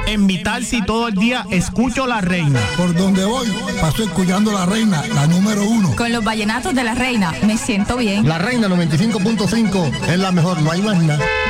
En Vital Si todo el día escucho La Reina. Por donde voy, paso escuchando La Reina, la número 1. Con los vallenatos de La Reina, me siento bien. La Reina 95.5 es la mejor, no hay más nada.